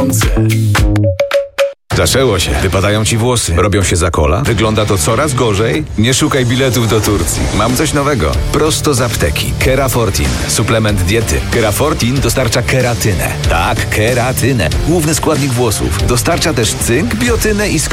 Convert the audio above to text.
bieżące. Zaczęło się. Wypadają ci włosy. Robią się za kola. Wygląda to coraz gorzej. Nie szukaj biletów do Turcji. Mam coś nowego. Prosto z apteki. Kerafortin. Suplement diety. Kerafortin dostarcza keratynę. Tak, keratynę. Główny składnik włosów. Dostarcza też cynk, biotynę i